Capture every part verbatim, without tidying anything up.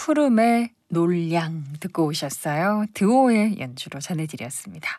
푸름의 놀량 듣고 오셨어요. 드오의 연주로 전해드렸습니다.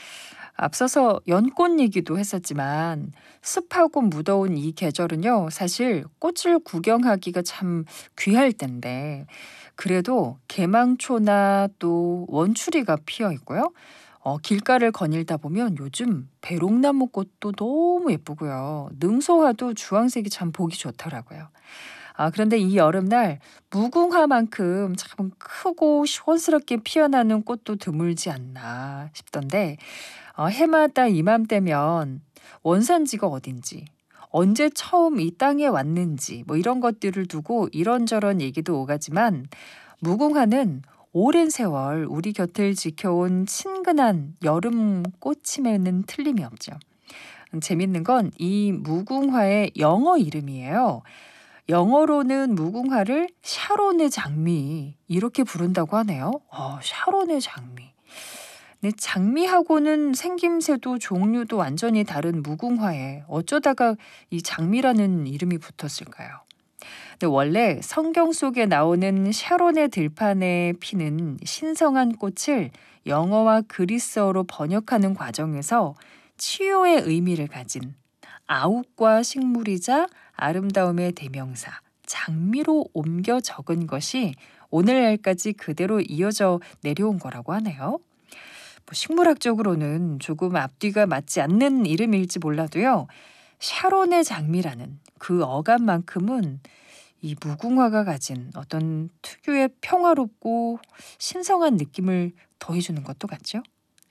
앞서서 연꽃 얘기도 했었지만 습하고 무더운 이 계절은요, 사실 꽃을 구경하기가 참 귀할 때인데 그래도 개망초나 또 원추리가 피어 있고요. 어, 길가를 거닐다 보면 요즘 배롱나무 꽃도 너무 예쁘고요. 능소화도 주황색이 참 보기 좋더라고요. 아, 그런데 이 여름날 무궁화만큼 참 크고 시원스럽게 피어나는 꽃도 드물지 않나 싶던데 어, 해마다 이맘때면 원산지가 어딘지, 언제 처음 이 땅에 왔는지 뭐 이런 것들을 두고 이런저런 얘기도 오가지만 무궁화는 오랜 세월 우리 곁을 지켜온 친근한 여름 꽃임에는 틀림이 없죠. 음, 재밌는 건 이 무궁화의 영어 이름이에요. 영어로는 무궁화를 샤론의 장미 이렇게 부른다고 하네요. 어, 샤론의 장미. 네, 장미하고는 생김새도 종류도 완전히 다른 무궁화에 어쩌다가 이 장미라는 이름이 붙었을까요? 근데 원래 성경 속에 나오는 샤론의 들판에 피는 신성한 꽃을 영어와 그리스어로 번역하는 과정에서 치유의 의미를 가진 아욱과 식물이자 아름다움의 대명사 장미로 옮겨 적은 것이 오늘날까지 그대로 이어져 내려온 거라고 하네요. 뭐 식물학적으로는 조금 앞뒤가 맞지 않는 이름일지 몰라도요. 샤론의 장미라는 그 어감만큼은 이 무궁화가 가진 어떤 특유의 평화롭고 신성한 느낌을 더해주는 것도 같죠.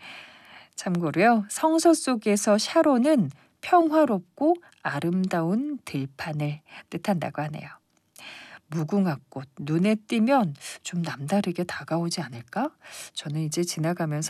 참고로요. 성서 속에서 샤론은 평화롭고 아름다운 들판을 뜻한다고 하네요. 무궁화꽃 눈에 띄면 좀 남다르게 다가오지 않을까? 저는 이제 지나가면서